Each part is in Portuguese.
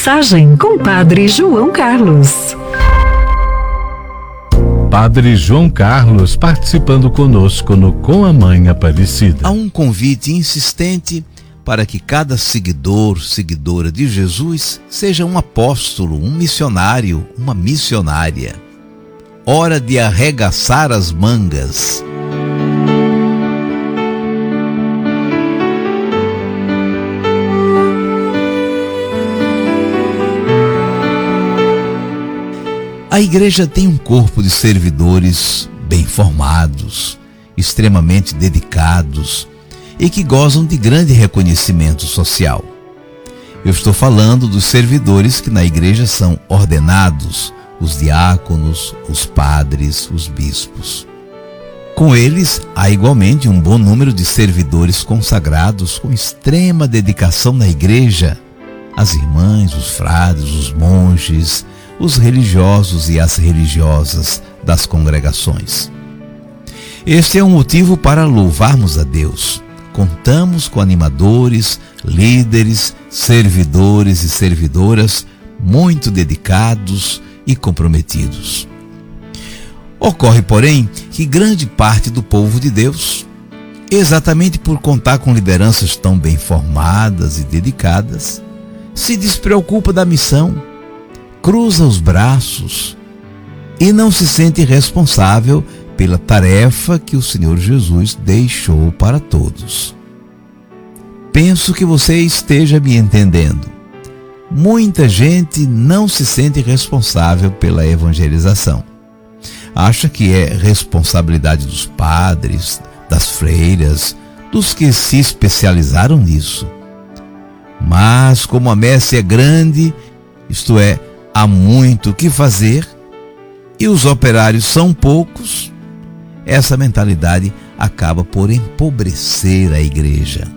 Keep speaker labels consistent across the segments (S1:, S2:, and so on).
S1: mensagem com Padre João Carlos.
S2: Padre João Carlos participando conosco no Com a Mãe Aparecida.
S3: Há um convite insistente para que cada seguidor, seguidora de Jesus seja um apóstolo, um missionário, uma missionária. Hora de arregaçar as mangas. A igreja tem um corpo de servidores bem formados, extremamente dedicados e que gozam de grande reconhecimento social. Eu estou falando dos servidores que na igreja são ordenados, os diáconos, os padres, os bispos. Com eles, há igualmente um bom número de servidores consagrados com extrema dedicação na igreja, as irmãs, os frades, os monges, os religiosos e as religiosas das congregações. Este é um motivo para louvarmos a Deus. Contamos com animadores, líderes, servidores e servidoras muito dedicados e comprometidos. Ocorre, porém, que grande parte do povo de Deus, exatamente por contar com lideranças tão bem formadas e dedicadas, se despreocupa da missão, cruza os braços e não se sente responsável pela tarefa que o Senhor Jesus deixou para todos. Penso que você esteja me entendendo. Muita gente não se sente responsável pela evangelização. Acha que é responsabilidade dos padres, das freiras, dos que se especializaram nisso. Mas como a messe é grande, isto é, há muito o que fazer e os operários são poucos, essa mentalidade acaba por empobrecer a igreja.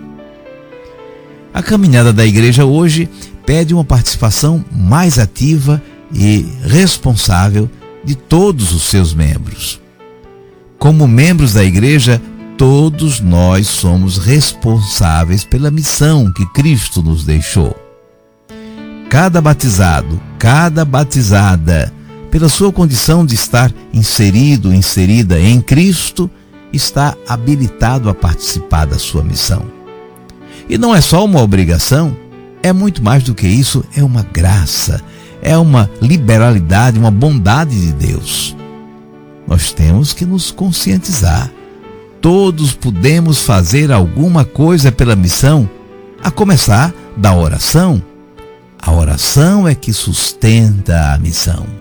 S3: A caminhada da igreja hoje pede uma participação mais ativa e responsável de todos os seus membros. Como membros da igreja, todos nós somos responsáveis pela missão que Cristo nos deixou. Cada batizado, cada batizada, pela sua condição de estar inserido, inserida em Cristo, está habilitado a participar da sua missão. E não é só uma obrigação, é muito mais do que isso, é uma graça, é uma liberalidade, uma bondade de Deus. Nós temos que nos conscientizar. Todos podemos fazer alguma coisa pela missão, a começar da oração. A oração é que sustenta a missão.